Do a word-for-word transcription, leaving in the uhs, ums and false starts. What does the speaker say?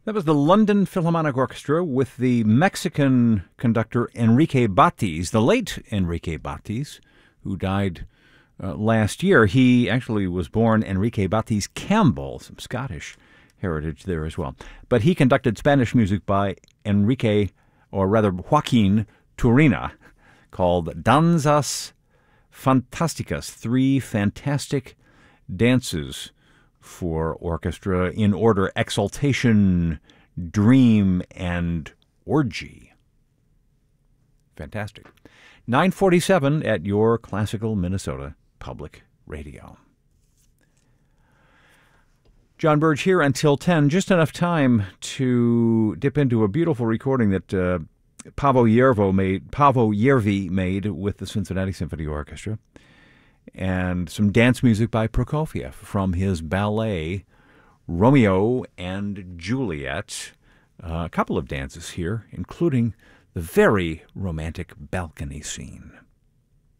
That was the London Philharmonic Orchestra with the Mexican conductor Enrique Batiz, the late Enrique Batiz, who died uh, last year. He actually was born Enrique Batiz Campbell, some Scottish heritage there as well. But he conducted Spanish music by Enrique, or rather Joaquin Turina, called Danzas Fantásticas, three fantastic dances for orchestra in order: exaltation, dream, and orgy. Fantastic. nine forty-seven at your Classical Minnesota Public Radio. John Burge here until ten. Just enough time to dip into a beautiful recording that uh, Paavo Järvi made, Paavo Järvi made with the Cincinnati Symphony Orchestra, and some dance music by Prokofiev from his ballet Romeo and Juliet. Uh, a couple of dances here, including the very romantic balcony scene.